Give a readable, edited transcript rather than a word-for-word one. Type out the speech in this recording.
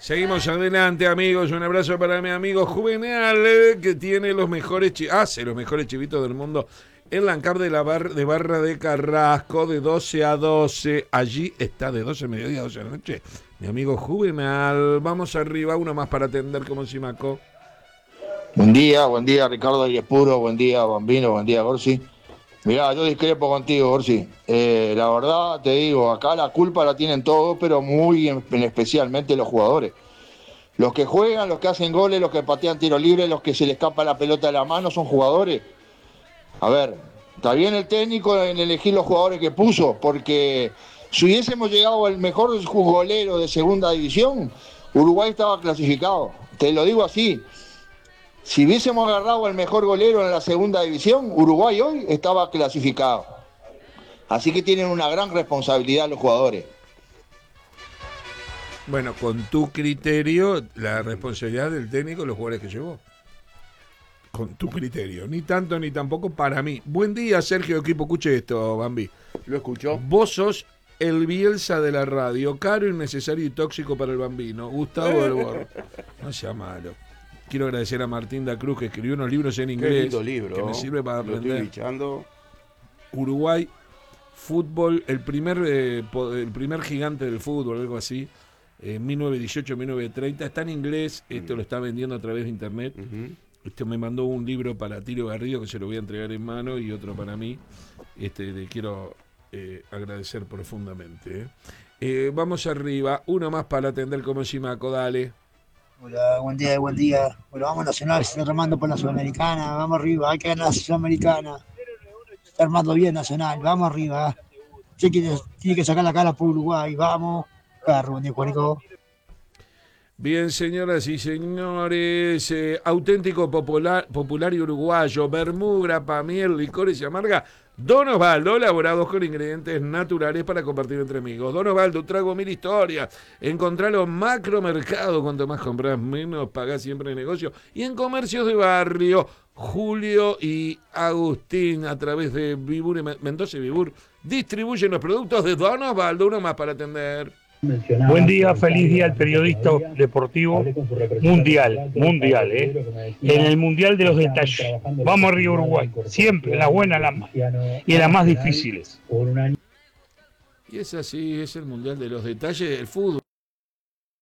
Seguimos adelante, amigos. Un abrazo para mi amigo Juvenal, que tiene los mejores hace los mejores chivitos del mundo en la ANCAP de Barra de Carrasco, de 12 a 12. Allí está, de 12 a mediodía a 12 de la noche. Mi amigo Juvenal. Vamos arriba, uno más para atender como Simaco. Buen día Ricardo Puro, buen día Bambino, buen día Gorsi. Mirá, yo discrepo contigo, Gorsi. La verdad, te digo, acá la culpa la tienen todos, pero muy especialmente los jugadores. Los que juegan, los que hacen goles, los que patean tiro libre, los que se les escapa la pelota de la mano, son jugadores. A ver, está bien el técnico en elegir los jugadores que puso, porque si hubiésemos llegado al mejor golero de segunda división, Uruguay estaba clasificado. Te lo digo así. Si hubiésemos agarrado al mejor golero en la segunda división, Uruguay hoy estaba clasificado. Así que tienen una gran responsabilidad los jugadores. Bueno, con tu criterio, la responsabilidad del técnico, los jugadores que llevó. Con tu criterio. Ni tanto ni tampoco para mí. Buen día, Sergio Equipo. Escuche esto, Bambi. ¿Lo escuchó? Vos sos el Bielsa de la radio. Caro, innecesario y tóxico para el bambino. Gustavo del Borro. No sea malo. Quiero agradecer a Martín da Cruz, que escribió unos libros en inglés. Qué lindo libro. Que me sirve para aprender. Lo estoy bichando. Uruguay, fútbol, el primer gigante del fútbol, algo así. 1918-1930. Está en inglés. Esto lo está vendiendo a través de internet. Me mandó un libro para Tiro Garrido, que se lo voy a entregar en mano, y otro para mí. Le quiero agradecer profundamente. Vamos arriba. Uno más para atender como Simaco. Dale. Hola, buen día. Bueno, vamos Nacional, se está armando por la Sudamericana, vamos arriba, hay que ganar la Sudamericana. Se está armando bien Nacional, vamos arriba. Tiene que sacar la cara por Uruguay, vamos. Carro, buen día, Juanico. Bien, señoras y señores, auténtico popular y uruguayo, vermú, grapa, miel, licores y amarga, Don Osvaldo, elaborados con ingredientes naturales para compartir entre amigos. Don Osvaldo, trago mil historias. Encontralo en Macromercado. Cuanto más compras, menos pagás siempre en negocio. Y en comercios de barrio, Julio y Agustín, a través de Vibur, Mendoza y Vibur, distribuyen los productos de Don Osvaldo. Uno más para atender. Buen día, feliz día al periodista deportivo mundial, en el mundial de los detalles. Vamos a Río Uruguay, siempre, en las buenas y en las más difíciles. Y es así, es el mundial de los detalles del fútbol.